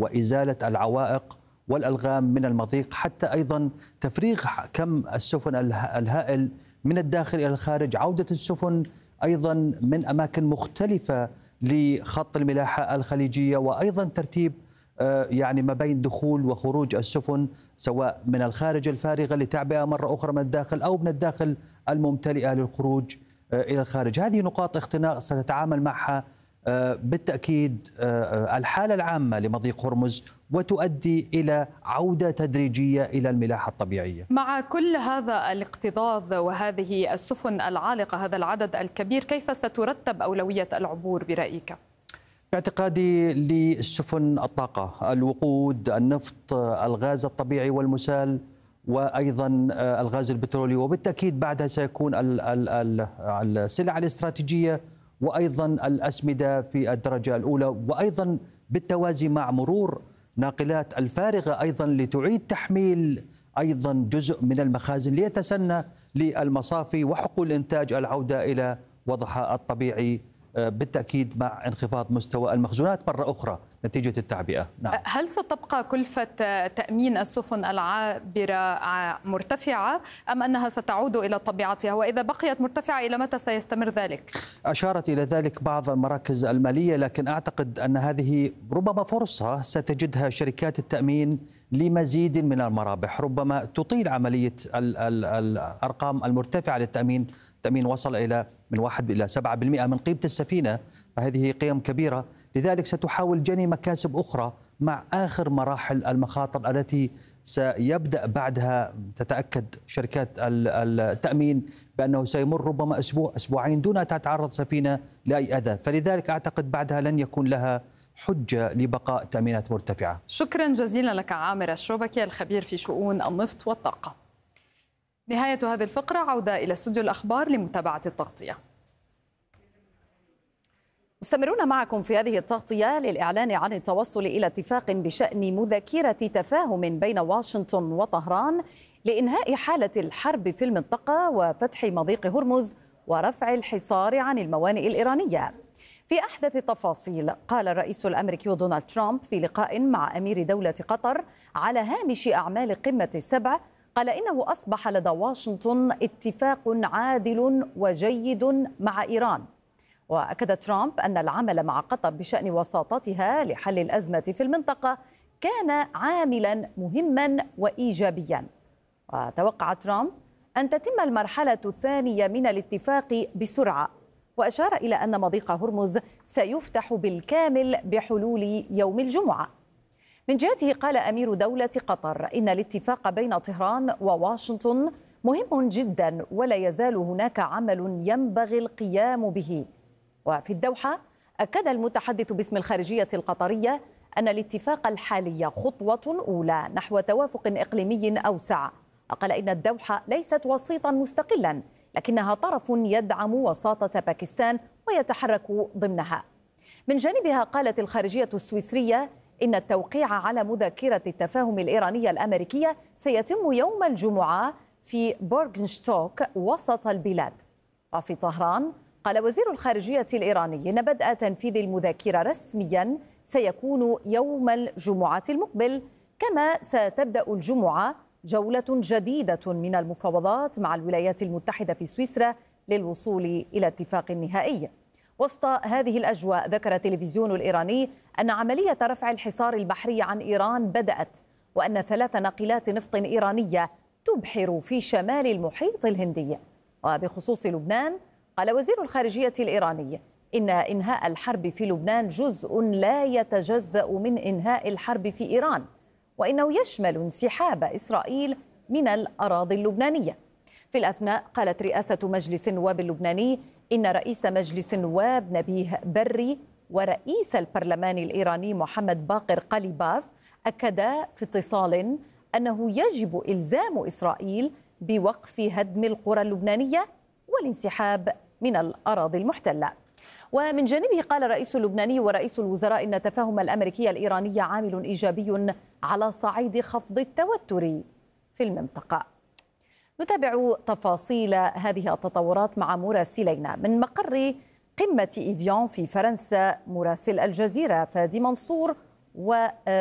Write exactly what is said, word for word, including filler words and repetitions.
وإزالة العوائق والألغام من المضيق، حتى أيضا تفريغ كم السفن الهائل من الداخل إلى الخارج، عودة السفن أيضا من أماكن مختلفة لخط الملاحة الخليجية، وأيضا ترتيب يعني ما بين دخول وخروج السفن سواء من الخارج الفارغة لتعبئة مرة أخرى من الداخل أو من الداخل الممتلئة للخروج إلى الخارج. هذه نقاط اختناق ستتعامل معها بالتأكيد الحالة العامة لمضيق هرمز وتؤدي إلى عودة تدريجية إلى الملاحة الطبيعية. مع كل هذا الاكتظاظ وهذه السفن العالقة، هذا العدد الكبير، كيف سترتب أولوية العبور برأيك؟ باعتقادي للسفن الطاقة، الوقود، النفط، الغاز الطبيعي والمسال، وأيضا الغاز البترولي، وبالتأكيد بعدها سيكون السلع الاستراتيجية وأيضا الأسمدة في الدرجة الأولى، وأيضا بالتوازي مع مرور ناقلات الفارغة أيضا لتعيد تحميل أيضا جزء من المخازن ليتسنى للمصافي وحقول الإنتاج العودة إلى وضعها الطبيعي، بالتأكيد مع انخفاض مستوى المخزونات مرة أخرى نتيجة التعبئة. نعم. هل ستبقى كلفة تأمين السفن العابرة مرتفعة أم أنها ستعود إلى طبيعتها؟ وإذا بقيت مرتفعة إلى متى سيستمر ذلك؟ أشارت إلى ذلك بعض المراكز المالية، لكن أعتقد أن هذه ربما فرصة ستجدها شركات التأمين لمزيد من المرابح، ربما تطيل عملية الأرقام المرتفعة للتأمين. التأمين وصل إلى من واحد إلى سبعة بالمئة من قيمة السفينة، فهذه قيم كبيرة، لذلك ستحاول جني مكاسب أخرى مع آخر مراحل المخاطر التي سيبدأ بعدها تتأكد شركات التأمين بأنه سيمر ربما أسبوع أسبوعين دون أن تتعرض سفينة لأي أذى، فلذلك أعتقد بعدها لن يكون لها حجة لبقاء تأمينات مرتفعة. شكرا جزيلا لك عامر الشوبكي الخبير في شؤون النفط والطاقة. نهاية هذه الفقرة، عودة إلى استوديو الأخبار لمتابعة التغطية. مستمرون معكم في هذه التغطية للإعلان عن التوصل إلى اتفاق بشأن مذكرة تفاهم بين واشنطن وطهران لإنهاء حالة الحرب في المنطقة وفتح مضيق هرمز ورفع الحصار عن الموانئ الإيرانية. في أحدث التفاصيل، قال الرئيس الأمريكي دونالد ترامب في لقاء مع أمير دولة قطر على هامش أعمال قمة السبع، قال إنه أصبح لدى واشنطن اتفاق عادل وجيد مع إيران. وأكد ترامب أن العمل مع قطر بشأن وساطتها لحل الأزمة في المنطقة كان عاملا مهما وإيجابيا. وتوقع ترامب أن تتم المرحلة الثانية من الاتفاق بسرعة، وأشار إلى أن مضيق هرمز سيفتح بالكامل بحلول يوم الجمعة. من جهته قال أمير دولة قطر إن الاتفاق بين طهران وواشنطن مهم جدا ولا يزال هناك عمل ينبغي القيام به. وفي الدوحة أكد المتحدث باسم الخارجية القطرية أن الاتفاق الحالي خطوة أولى نحو توافق إقليمي أوسع. قال إن الدوحة ليست وسيطا مستقلا، لكنها طرف يدعم وساطة باكستان ويتحرك ضمنها. من جانبها قالت الخارجية السويسرية إن التوقيع على مذكرة التفاهم الإيرانية الأمريكية سيتم يوم الجمعة في بورغنشتوك وسط البلاد. وفي طهران قال وزير الخارجية الإيراني إن بدء تنفيذ المذكرة رسميا سيكون يوم الجمعة المقبل، كما ستبدأ الجمعة جولة جديدة من المفاوضات مع الولايات المتحدة في سويسرا للوصول إلى اتفاق نهائي. وسط هذه الأجواء ذكر التلفزيون الإيراني أن عملية رفع الحصار البحري عن إيران بدأت، وأن ثلاث ناقلات نفط إيرانية تبحر في شمال المحيط الهندي. وبخصوص لبنان قال وزير الخارجية الإيراني إن إنهاء الحرب في لبنان جزء لا يتجزأ من إنهاء الحرب في إيران، وإنه يشمل انسحاب إسرائيل من الأراضي اللبنانية. في الأثناء قالت رئاسة مجلس النواب اللبناني إن رئيس مجلس النواب نبيه بري ورئيس البرلمان الإيراني محمد باقر قليباف أكدا في اتصال أنه يجب إلزام إسرائيل بوقف هدم القرى اللبنانية والانسحاب من الأراضي المحتلة. ومن جانبه قال الرئيس اللبناني ورئيس الوزراء إن التفاهم الأمريكي الإيراني عامل إيجابي على صعيد خفض التوتر في المنطقة. نتابع تفاصيل هذه التطورات مع مراسلينا من مقر قمة إيفيان في فرنسا، مراسل الجزيرة فادي منصور و